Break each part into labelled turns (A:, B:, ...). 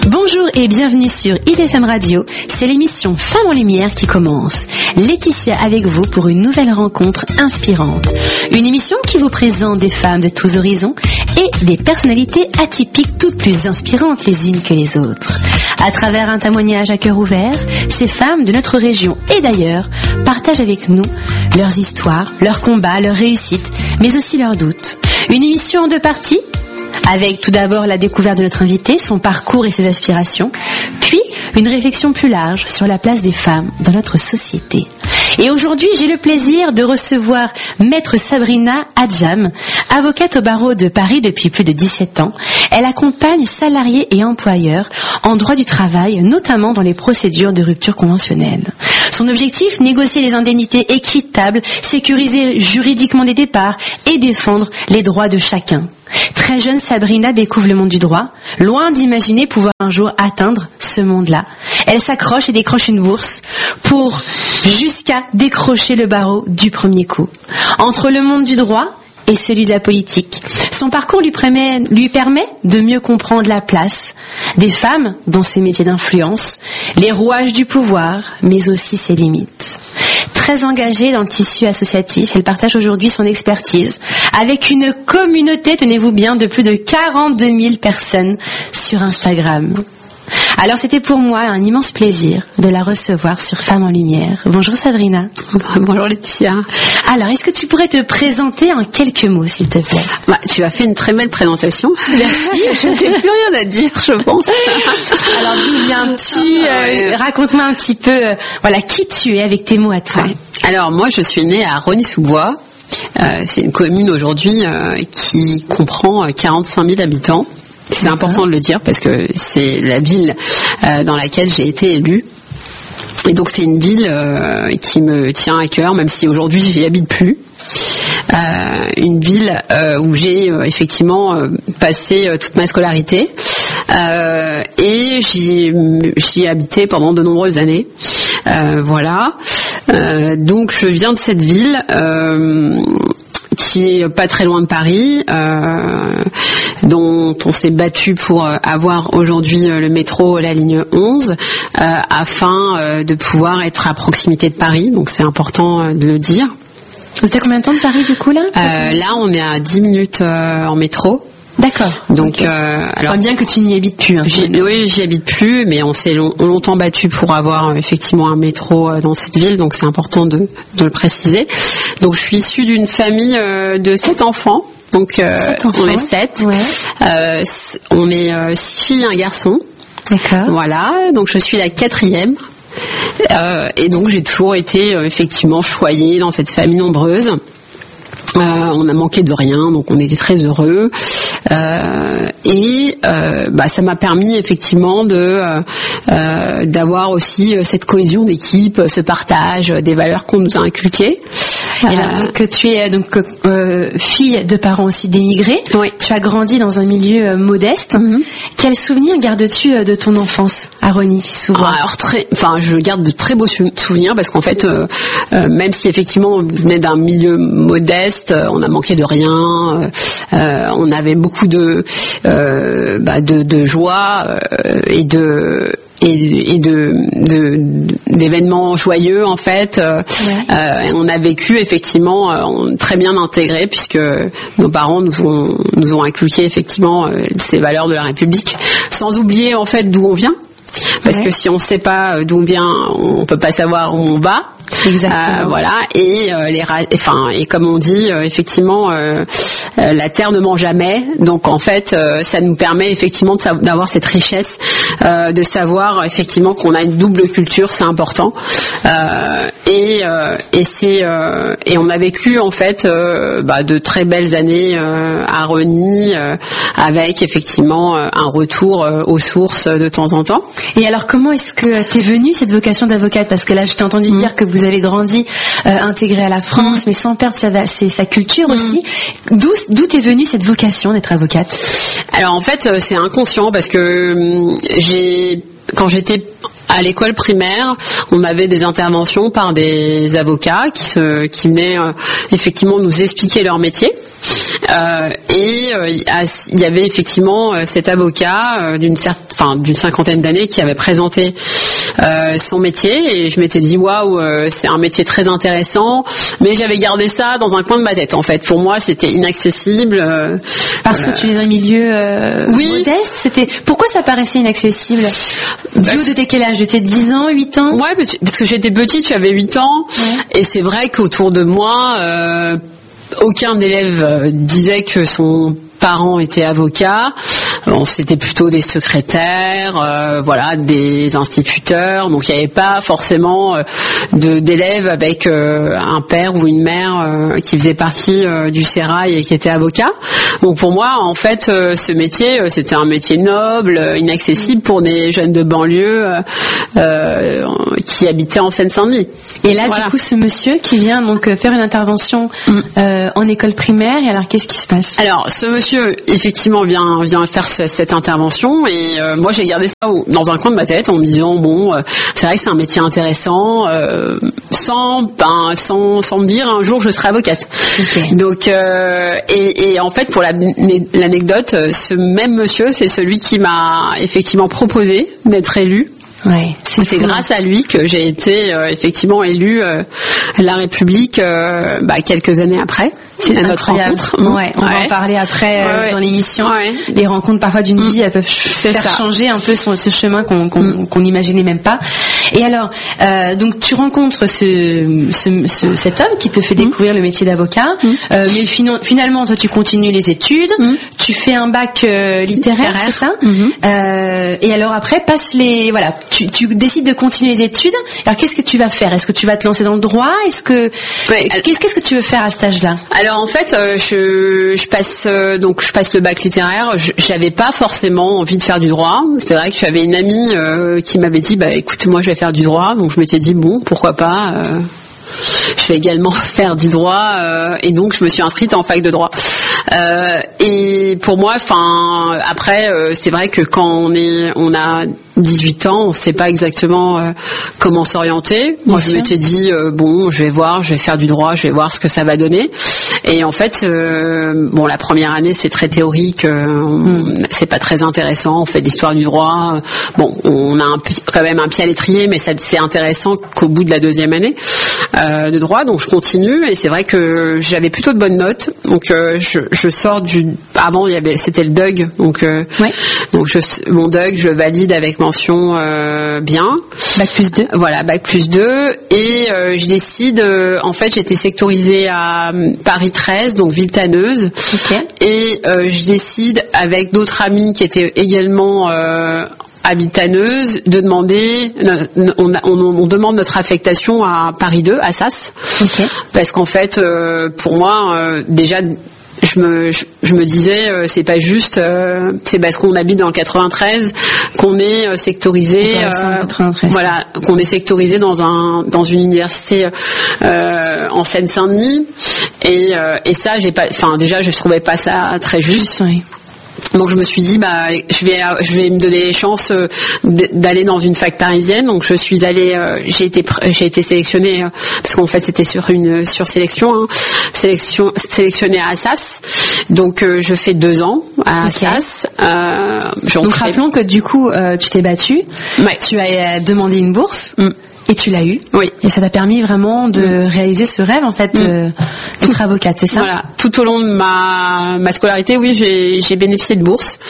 A: Bonjour et bienvenue sur IDFM Radio, c'est l'émission Femmes en Lumière qui commence. Laetitia avec vous pour une nouvelle rencontre inspirante. Une émission qui vous présente des femmes de tous horizons et des personnalités atypiques toutes plus inspirantes les unes que les autres. À travers un témoignage à cœur ouvert, ces femmes de notre région et d'ailleurs partagent avec nous leurs histoires, leurs combats, leurs réussites, mais aussi leurs doutes. Une émission en deux parties, avec tout d'abord la découverte de notre invité, son parcours et ses aspirations, puis une réflexion plus large sur la place des femmes dans notre société. Et aujourd'hui, j'ai le plaisir de recevoir Maître Sabrina Adjam, avocate au barreau de Paris depuis plus de 17 ans. Elle accompagne salariés et employeurs en droit du travail, notamment dans les procédures de rupture conventionnelle. Son objectif, négocier les indemnités équitables, sécuriser juridiquement les départs et défendre les droits de chacun. Très jeune, Sabrina découvre le monde du droit, loin d'imaginer pouvoir un jour atteindre ce monde-là. Elle s'accroche et décroche une bourse pour jusqu'à décrocher le barreau du premier coup. Entre le monde du droit et celui de la politique, son parcours lui permet de mieux comprendre la place des femmes dans ces métiers d'influence, les rouages du pouvoir, mais aussi ses limites. Très engagée dans le tissu associatif, elle partage aujourd'hui son expertise avec une communauté, tenez-vous bien, de plus de 42 000 personnes sur Instagram. Alors c'était pour moi un immense plaisir de la recevoir sur Femmes en Lumière. Bonjour Sabrina.
B: Bonjour Laetitia.
A: Alors est-ce que tu pourrais te présenter en quelques mots s'il te plaît?
B: Tu as fait une très belle présentation.
A: Merci.
B: Je n'ai plus rien à dire, je pense.
A: Alors d'où viens-tu? Raconte-moi un petit peu qui tu es avec tes mots à toi.
B: Ouais. Alors moi je suis née à Rosny-sous-Bois. C'est une commune aujourd'hui qui comprend 45 000 habitants. C'est important de le dire parce que c'est la ville dans laquelle j'ai été élue. Et donc c'est une ville qui me tient à cœur, même si aujourd'hui j'y habite plus. Une ville où j'ai effectivement passé toute ma scolarité et j'y ai habité pendant de nombreuses années. Voilà. Donc je viens de cette ville qui est pas très loin de Paris, dont on s'est battu pour avoir aujourd'hui le métro, la ligne 11, afin de pouvoir être à proximité de Paris. Donc c'est important de le dire.
A: Vous êtes à combien de temps de Paris du coup là?
B: Là on est à 10 minutes en métro.
A: D'accord.
B: Donc,
A: okay. Alors bien que tu n'y habites plus. Hein,
B: oui, j'y habite plus, mais on s'est longtemps battu pour avoir effectivement un métro dans cette ville, donc c'est important de le préciser. Donc je suis issue d'une famille de 7 enfants. Donc on est 7. Ouais. On est 6 filles et un garçon.
A: D'accord.
B: Voilà. Donc je suis la 4e. Et donc j'ai toujours été effectivement choyée dans cette famille nombreuse. On n'a manqué de rien, donc on était très heureux. Ça m'a permis effectivement d'avoir aussi cette cohésion d'équipe, ce partage des valeurs qu'on nous a inculquées.
A: Et là, donc tu es fille de parents aussi d'émigrés.
B: Oui.
A: Tu as grandi dans un milieu modeste. Mm-hmm. Quels souvenirs gardes-tu de ton enfance à Rosny-sous-Bois?
B: Je garde de très beaux souvenirs parce qu'en fait, même si effectivement on venait d'un milieu modeste, on a manqué de rien. On avait beaucoup de joie et d'événements joyeux en fait. Ouais. On a vécu effectivement très bien intégré puisque nos parents nous ont inculqué effectivement ces valeurs de la République, sans oublier en fait d'où on vient. Parce que si on ne sait pas d'où on vient, on peut pas savoir où on va.
A: Exactement.
B: Voilà. Et et comme on dit effectivement, la terre ne ment jamais. Donc en fait, ça nous permet effectivement d'avoir cette richesse, de savoir effectivement qu'on a une double culture, c'est important. Et on a vécu en fait de très belles années à Rosny, avec effectivement un retour aux sources de temps en temps.
A: Et alors comment est-ce que t'es venue cette vocation d'avocate? Parce que là je t'ai entendu dire que vous avez grandi intégré à la France, mais sans perdre sa culture aussi. D'où t'es venue cette vocation d'être avocate?
B: Alors en fait c'est inconscient parce que j'ai quand j'étais à l'école primaire, on avait des interventions par des avocats qui venaient effectivement nous expliquer leur métier. Il y avait effectivement cet avocat d'une cinquantaine d'années qui avait présenté son métier, et je m'étais dit waouh, c'est un métier très intéressant, mais j'avais gardé ça dans un coin de ma tête. En fait, pour moi, c'était inaccessible.
A: Parce que tu es dans un milieu modeste. Pourquoi ça paraissait inaccessible? Du haut de tes quel âge? De tes 10 ans, 8 ans?
B: Ouais, parce que j'étais petite, j'avais 8 ans, et c'est vrai qu'autour de moi, aucun élève disait que son parent était avocat. Bon, c'était plutôt des secrétaires, des instituteurs. Donc il n'y avait pas forcément d'élèves avec un père ou une mère qui faisait partie du sérail et qui était avocat. Donc pour moi, en fait, ce métier, c'était un métier noble, inaccessible pour des jeunes de banlieue qui habitaient en Seine-Saint-Denis.
A: Et là, du coup, ce monsieur qui vient donc faire une intervention en école primaire, et alors qu'est-ce qui se passe? Alors,
B: ce monsieur effectivement vient faire cette intervention, et moi j'ai gardé ça dans un coin de ma tête en me disant c'est vrai que c'est un métier intéressant, sans me dire un jour je serai avocate. Okay. Donc et en fait, pour l'anecdote, ce même monsieur, c'est celui qui m'a effectivement proposé d'être élu.
A: Ouais, c'est
B: grâce à lui que j'ai été effectivement élue La République quelques années après. C'est notre rencontre.
A: Ouais, on va en parler après dans l'émission. Ouais. Les rencontres parfois d'une vie, elles peuvent faire changer un peu ce chemin qu'on n'imaginait même pas. Et alors, donc tu rencontres cet homme qui te fait découvrir le métier d'avocat, mais finalement toi tu continues les études, tu fais un bac littéraire, c'est ça? Et alors après tu décides de continuer les études. Alors qu'est-ce que tu vas faire? Est-ce que tu vas te lancer dans le droit? Qu'est-ce que tu veux faire à cet âge-là?
B: Alors en fait, je passe le bac littéraire. J'avais pas forcément envie de faire du droit. C'est vrai que j'avais une amie qui m'avait dit écoute, moi je vais faire du droit. Donc je m'étais dit pourquoi pas. Je vais également faire du droit, et donc je me suis inscrite en fac de droit. Et pour moi, après, c'est vrai que quand on a 18 ans, on sait pas exactement comment s'orienter. Moi, je m'étais dit je vais voir, je vais faire du droit, je vais voir ce que ça va donner. Et en fait, la première année c'est très théorique, c'est pas très intéressant. On fait d'histoire du droit. On a quand même un pied à l'étrier, mais c'est intéressant qu'au bout de la deuxième année de droit. Donc je continue, et c'est vrai que j'avais plutôt de bonnes notes. Donc je sors avant c'était le DUG. Donc mon DUG, je valide avec mention bien.
A: Bac plus 2.
B: Voilà, bac plus 2. Et je décide, en fait j'étais sectorisée à Paris 13, donc Villetaneuse. Okay. Et je décide avec d'autres amis qui étaient également à Villetaneuse de demander, on demande notre affectation à Paris 2, à Sas. Okay. Parce qu'en fait, pour moi, déjà, je me disais, c'est pas juste, c'est parce qu'on habite dans le 93 qu'on est sectorisé, qu'on est sectorisé dans une université en Seine-Saint-Denis, et ça, déjà, je trouvais pas ça très juste. Oui. Donc je me suis dit je vais me donner les chances d'aller dans une fac parisienne. Donc je suis allée, j'ai été sélectionnée parce qu'en fait c'était sur sélection, sélectionnée à Assas. Donc je fais 2 ans à Assas.
A: Donc rappelons que du coup tu t'es battue, tu as demandé une bourse. Et tu l'as eu. Oui. Et ça t'a permis vraiment de réaliser ce rêve, en fait, d'être avocate, c'est ça?
B: Voilà. Tout au long de ma scolarité, oui, j'ai bénéficié de bourses.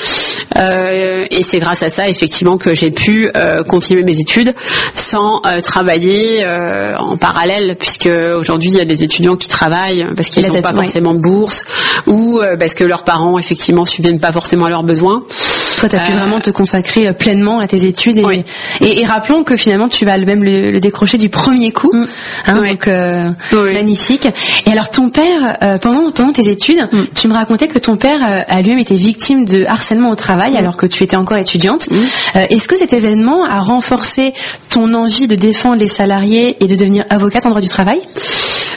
B: Et c'est grâce à ça, effectivement, que j'ai pu continuer mes études sans travailler en parallèle, puisque aujourd'hui, il y a des étudiants qui travaillent parce qu'ils n'ont pas forcément de bourse, ou parce que leurs parents, effectivement, subviennent pas forcément à leurs besoins.
A: Toi, tu as pu vraiment te consacrer pleinement à tes études, et rappelons que finalement, tu vas même le décrocher du premier coup. Donc magnifique. Et alors, ton père, pendant tes études, tu me racontais que ton père a lui-même été victime de harcèlement au travail alors que tu étais encore étudiante. Est-ce que cet événement a renforcé ton envie de défendre les salariés et de devenir avocate en droit du travail?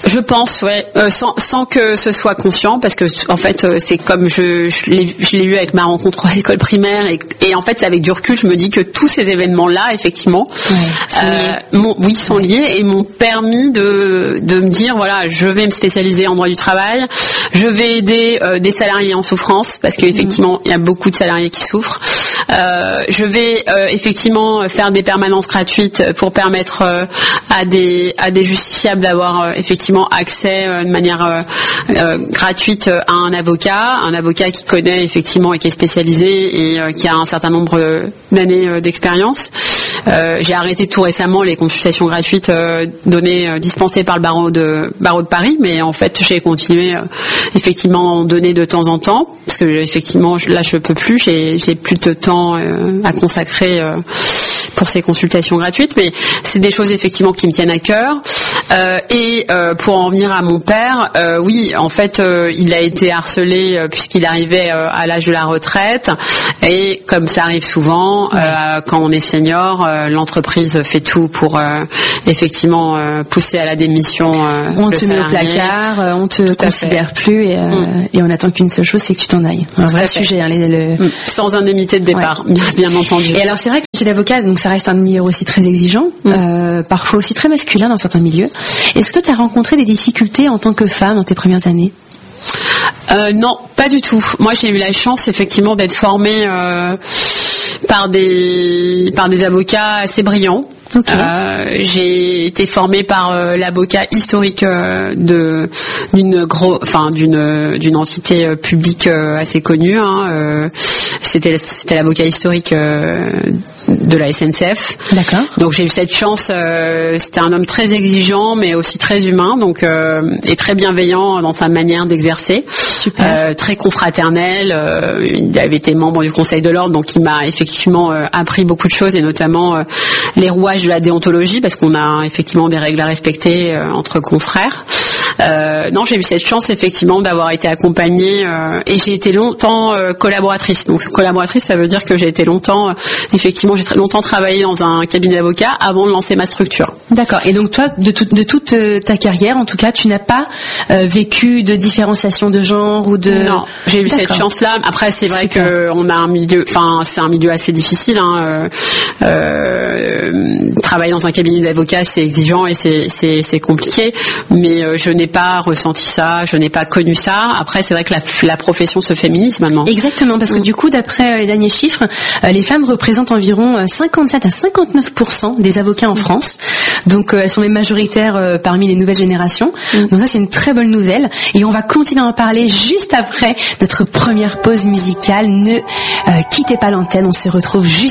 B: Je pense, ouais, sans que ce soit conscient, parce que en fait, c'est comme je l'ai eu avec ma rencontre à l'école primaire, et en fait, c'est avec du recul, je me dis que tous ces événements-là, effectivement, sont liés et m'ont permis de me dire, voilà, je vais me spécialiser en droit du travail, je vais aider des salariés en souffrance, parce qu'effectivement, il y a beaucoup de salariés qui souffrent. Je vais effectivement faire des permanences gratuites pour permettre à des justiciables d'avoir effectivement accès de manière gratuite à un avocat qui connaît effectivement et qui est spécialisé et qui a un certain nombre d'années d'expérience. J'ai arrêté tout récemment les consultations gratuites dispensées par le barreau de Paris, mais en fait j'ai continué effectivement en donner de temps en temps, parce que effectivement là je peux plus, j'ai plus de temps à consacrer pour ces consultations gratuites, mais c'est des choses effectivement qui me tiennent à cœur. Pour en venir à mon père, oui, en fait, il a été harcelé puisqu'il arrivait à l'âge de la retraite, et comme ça arrive souvent, quand on est senior, l'entreprise fait tout pour effectivement pousser à la démission.
A: On te met au placard, on te considère plus, et on attend qu'une seule chose, c'est que tu t'en ailles. Un vrai sujet, hein,
B: sans indemnité de départ, bien entendu.
A: Et alors c'est vrai que chez l'avocat, donc ça reste un milieu aussi très exigeant, parfois aussi très masculin dans certains milieux. Est-ce que toi, tu as rencontré des difficultés en tant que femme dans tes premières années ?
B: Non, pas du tout. Moi, j'ai eu la chance effectivement d'être formée par des avocats assez brillants. Okay. J'ai été formée par l'avocat historique d'une entité publique assez connue. C'était l'avocat historique de la SNCF.
A: D'accord.
B: Donc j'ai eu cette chance. C'était un homme très exigeant, mais aussi très humain, donc et très bienveillant dans sa manière d'exercer.
A: Super.
B: Très confraternel. Il avait été membre du Conseil de l'ordre, donc il m'a effectivement appris beaucoup de choses, et notamment les rouages de la déontologie, parce qu'on a effectivement des règles à respecter entre confrères. Non, j'ai eu cette chance effectivement d'avoir été accompagnée, et j'ai été longtemps collaboratrice. Donc collaboratrice, ça veut dire que j'ai été longtemps, effectivement, j'ai très longtemps travaillé dans un cabinet d'avocats avant de lancer ma structure.
A: D'accord. Et donc toi, de toute ta carrière, en tout cas, tu n'as pas vécu de différenciation de genre ou de...
B: Non, j'ai eu cette chance-là. Après, c'est vrai que on a un milieu, c'est un milieu assez difficile. Travailler dans un cabinet d'avocats, c'est exigeant et c'est compliqué. Mais je n'ai pas ressenti ça, je n'ai pas connu ça. Après, c'est vrai que la profession se féminise maintenant.
A: Exactement, parce que du coup, d'après les derniers chiffres, les femmes représentent environ 57 à 59% des avocats en France. Donc, elles sont même majoritaires parmi les nouvelles générations. Donc ça, c'est une très bonne nouvelle. Et on va continuer à en parler juste après notre première pause musicale. Ne quittez pas l'antenne, on se retrouve juste